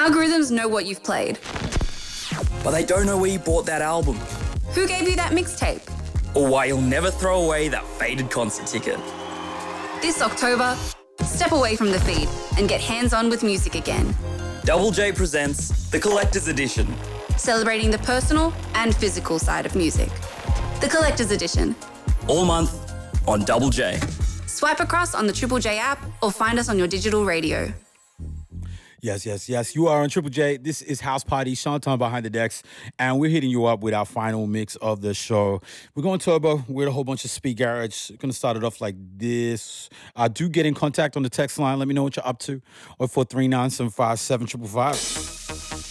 Algorithms know what you've played. But they don't know where you bought that album. Who gave you that mixtape? Or why you'll never throw away that faded concert ticket. This October, step away from the feed and get hands-on with music again. Double J presents The Collector's Edition. Celebrating the personal and physical side of music. The Collector's Edition. All month on Double J. Swipe across on the Triple J app or find us on your digital radio. Yes. You are on Triple J. This is House Party. Sean Tom behind the decks. And we're hitting you up with our final mix of the show. We're going turbo with a whole bunch of speed garage. Going to start it off like this. Do get in contact on the text line. Let me know what you're up to. Or 439-757-555.